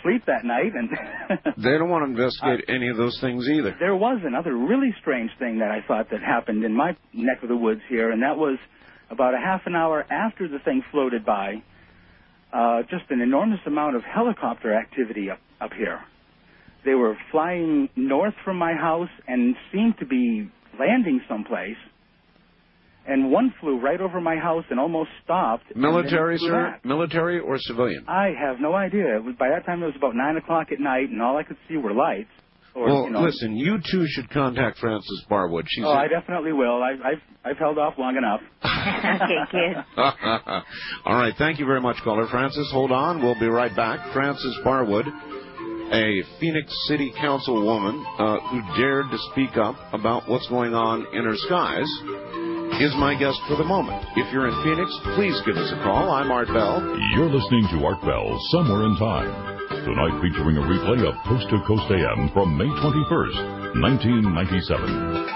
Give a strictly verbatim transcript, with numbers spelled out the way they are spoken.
sleep that night. And they don't want to investigate uh, any of those things either. There was another really strange thing that I thought that happened in my neck of the woods here, and that was about a half an hour after the thing floated by, uh, just an enormous amount of helicopter activity up, up here. They were flying north from my house and seemed to be landing someplace. And one flew right over my house and almost stopped. Military, sir? Back. Military or civilian? I have no idea. It was, by that time, it was about nine o'clock at night, and all I could see were lights. Or, well, you know, listen, you too should contact Frances Barwood. She's oh, I definitely will. I, I've I've held off long enough. Okay, kid. All right, thank you very much, caller. Frances, hold on. We'll be right back. Frances Barwood, a Phoenix City Councilwoman uh, who dared to speak up about what's going on in her skies, is my guest for the moment. If you're in Phoenix, please give us a call. I'm Art Bell. You're listening to Art Bell, Somewhere in Time. Tonight featuring a replay of Coast to Coast A M from May twenty-first, nineteen ninety-seven.